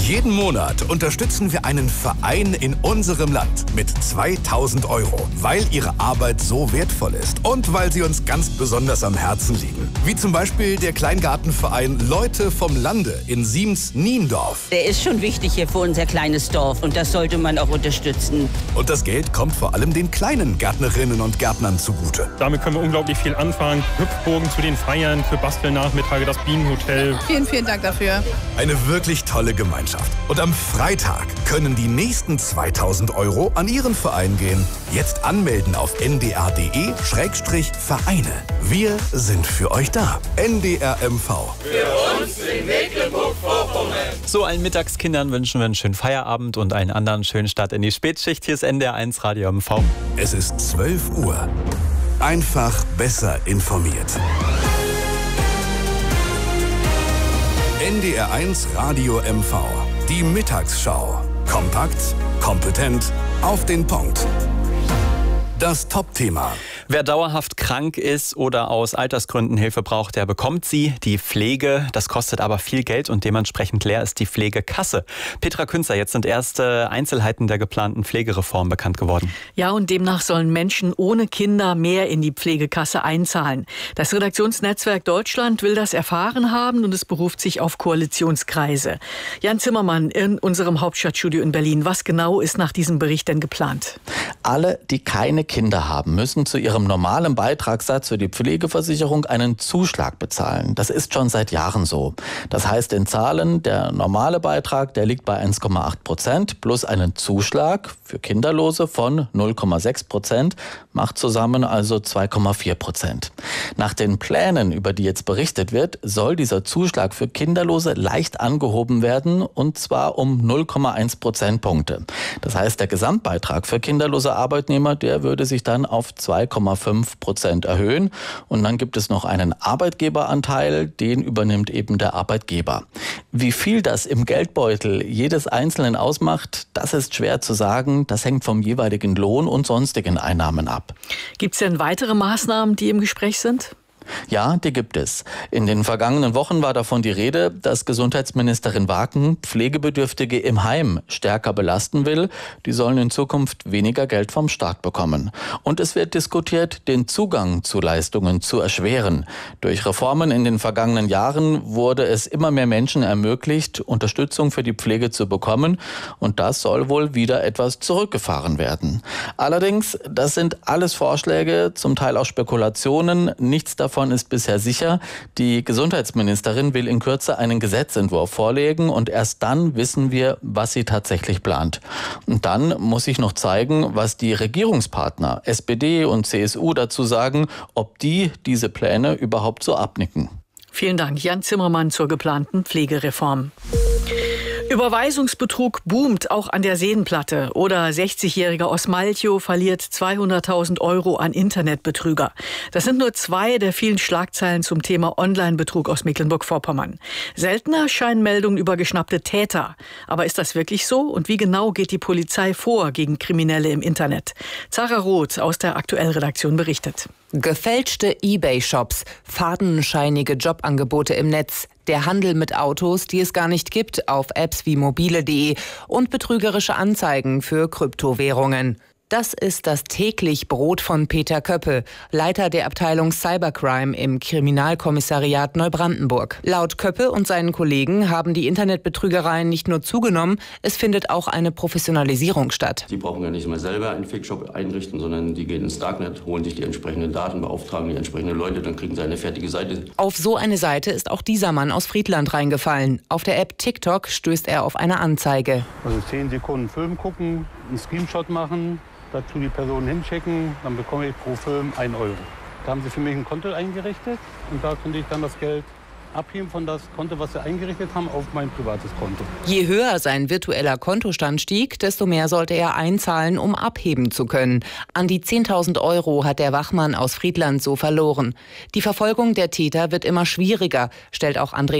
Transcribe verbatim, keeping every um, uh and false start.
Jeden Monat unterstützen wir einen Verein in unserem Land mit zweitausend Euro, weil ihre Arbeit so wertvoll ist und weil sie uns ganz besonders am Herzen liegen. Wie zum Beispiel der Kleingartenverein Leute vom Lande in Siems-Niendorf. Der ist schon wichtig hier für unser kleines Dorf und das sollte man auch unterstützen. Und das Geld kommt vor allem den kleinen Gärtnerinnen und Gärtnern zugute. Damit können wir unglaublich viel anfangen. Hüpfburgen zu den Feiern, für Bastelnachmittage, das Bienenhotel. Vielen, vielen Dank dafür. Eine wirklich tolle Gemeinschaft. Und am Freitag können die nächsten zweitausend Euro an Ihren Verein gehen. Jetzt anmelden auf n d r punkt d e Schrägstrich Vereine. Wir sind für euch da. N D R M V. Für uns in Mecklenburg-Vorpommern. So, allen Mittagskindern wünschen wir einen schönen Feierabend und einen anderen schönen Start in die Spätschicht. Hier ist N D R eins Radio M V. Es ist zwölf Uhr. Einfach besser informiert. N D R eins Radio M V. Die Mittagsschau. Kompakt, kompetent, auf den Punkt. Das Top-Thema. Wer dauerhaft krank ist oder aus Altersgründen Hilfe braucht, der bekommt sie. Die Pflege, das kostet aber viel Geld und dementsprechend leer ist die Pflegekasse. Petra Künzer, jetzt sind erste Einzelheiten der geplanten Pflegereform bekannt geworden. Ja, und demnach sollen Menschen ohne Kinder mehr in die Pflegekasse einzahlen. Das Redaktionsnetzwerk Deutschland will das erfahren haben und es beruft sich auf Koalitionskreise. Jan Zimmermann in unserem Hauptstadtstudio in Berlin. Was genau ist nach diesem Bericht denn geplant? Alle, die keine Kinder haben, müssen zu ihrem normalen Beitragssatz für die Pflegeversicherung einen Zuschlag bezahlen. Das ist schon seit Jahren so. Das heißt in Zahlen, der normale Beitrag, der liegt bei eins Komma acht Prozent plus einen Zuschlag für Kinderlose von null Komma sechs Prozent, macht zusammen also zwei Komma vier Prozent. Nach den Plänen, über die jetzt berichtet wird, soll dieser Zuschlag für Kinderlose leicht angehoben werden, und zwar um null Komma eins Prozentpunkte. Das heißt, der Gesamtbeitrag für kinderlose Arbeitnehmer, der würde sich dann auf zwei Komma fünf Prozent erhöhen. Und dann gibt es noch einen Arbeitgeberanteil, den übernimmt eben der Arbeitgeber. Wie viel das im Geldbeutel jedes Einzelnen ausmacht, das ist schwer zu sagen. Das hängt vom jeweiligen Lohn und sonstigen Einnahmen ab. Gibt es denn weitere Maßnahmen, die im Gespräch sind? Ja, die gibt es. In den vergangenen Wochen war davon die Rede, dass Gesundheitsministerin Waken Pflegebedürftige im Heim stärker belasten will. Die sollen in Zukunft weniger Geld vom Staat bekommen. Und es wird diskutiert, den Zugang zu Leistungen zu erschweren. Durch Reformen in den vergangenen Jahren wurde es immer mehr Menschen ermöglicht, Unterstützung für die Pflege zu bekommen. Und das soll wohl wieder etwas zurückgefahren werden. Allerdings, das sind alles Vorschläge, zum Teil auch Spekulationen. Nichts davon ist bisher sicher. Die Gesundheitsministerin will in Kürze einen Gesetzentwurf vorlegen und erst dann wissen wir, was sie tatsächlich plant. Und dann muss sich noch zeigen, was die Regierungspartner S P D und C S U dazu sagen, ob die diese Pläne überhaupt so abnicken. Vielen Dank, Jan Zimmermann zur geplanten Pflegereform. Überweisungsbetrug boomt auch an der Seenplatte. Oder sechzigjähriger aus Malchow verliert zweihunderttausend Euro an Internetbetrüger. Das sind nur zwei der vielen Schlagzeilen zum Thema Online-Betrug aus Mecklenburg-Vorpommern. Seltener scheinen Meldungen über geschnappte Täter. Aber ist das wirklich so? Und wie genau geht die Polizei vor gegen Kriminelle im Internet? Zara Roth aus der Aktuell-Redaktion berichtet. Gefälschte eBay-Shops, fadenscheinige Jobangebote im Netz, der Handel mit Autos, die es gar nicht gibt, auf Apps wie mobile punkt de und betrügerische Anzeigen für Kryptowährungen. Das ist das täglich Brot von Peter Köppe, Leiter der Abteilung Cybercrime im Kriminalkommissariat Neubrandenburg. Laut Köppe und seinen Kollegen haben die Internetbetrügereien nicht nur zugenommen, es findet auch eine Professionalisierung statt. Die brauchen ja nicht mehr selber einen Fake-Shop einrichten, sondern die gehen ins Darknet, holen sich die entsprechenden Daten, beauftragen die entsprechenden Leute, dann kriegen sie eine fertige Seite. Auf so eine Seite ist auch dieser Mann aus Friedland reingefallen. Auf der App TikTok stößt er auf eine Anzeige. Also zehn Sekunden Film gucken, einen Screenshot machen, dazu die Person hinschicken, dann bekomme ich pro Film einen Euro. Da haben sie für mich ein Konto eingerichtet und da konnte ich dann das Geld abheben von das Konto, was sie eingerichtet haben, auf mein privates Konto. Je höher sein virtueller Kontostand stieg, desto mehr sollte er einzahlen, um abheben zu können. An die zehntausend Euro hat der Wachmann aus Friedland so verloren. Die Verfolgung der Täter wird immer schwieriger, stellt auch André